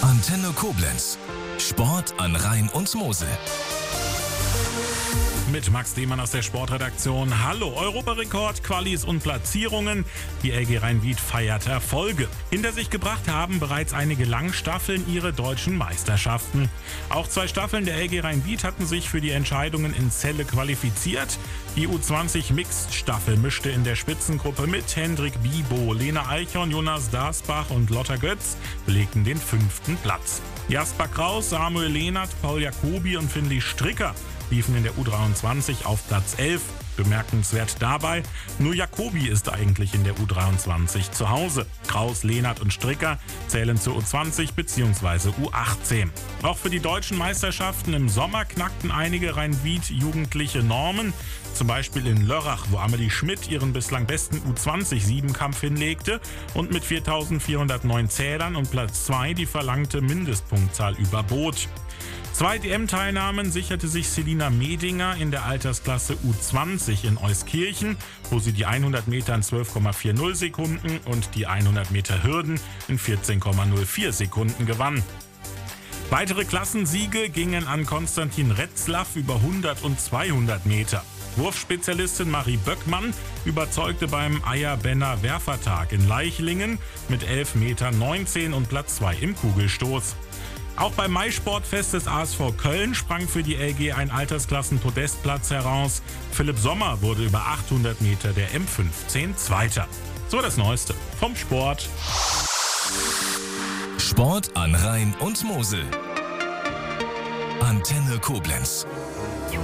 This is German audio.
Antenne Koblenz. Sport an Rhein und Mosel. Mit Max Demann aus der Sportredaktion. Hallo, Europarekord, Qualis und Platzierungen. Die LG Rhein-Wied feiert Erfolge. Hinter sich gebracht haben bereits einige Langstaffeln ihre deutschen Meisterschaften. Auch 2 Staffeln der LG Rhein-Wied hatten sich für die Entscheidungen in Celle qualifiziert. Die U20 Mixed Staffel mischte in der Spitzengruppe mit. Hendrik Bibo, Lena Eichhorn, Jonas Dasbach und Lotta Götz belegten den 5. Platz. Jasper Kraus, Samuel Lehnert, Paul Jacobi und Finlay Stricker liefen in der U23 auf Platz 11. Bemerkenswert dabei, nur Jacobi ist eigentlich in der U23 zu Hause. Kraus, Lehnert und Stricker zählen zur U20 bzw. U18. Auch für die deutschen Meisterschaften im Sommer knackten einige Rhein-Wied-jugendliche Normen. Zum Beispiel in Lörrach, wo Amelie Schmidt ihren bislang besten U20-7-Kampf hinlegte und mit 4.409 Zählern und Platz 2 die verlangte Mindestpunktzahl überbot. 2 DM-Teilnahmen sicherte sich Selina Medinger in der Altersklasse U20 in Euskirchen, wo sie die 100 Meter in 12,40 Sekunden und die 100 Meter Hürden in 14,04 Sekunden gewann. Weitere Klassensiege gingen an Konstantin Retzlaff über 100 und 200 Meter. Wurfspezialistin Marie Böckmann überzeugte beim Eierbenner Werfertag in Leichlingen mit 11,19 Meter und Platz 2 im Kugelstoß. Auch beim Maisportfest des ASV Köln sprang für die LG ein Altersklassen-Podestplatz heraus. Philipp Sommer wurde über 800 Meter der M15 Zweiter. So das Neueste vom Sport. Sport an Rhein und Mosel. Antenne Koblenz.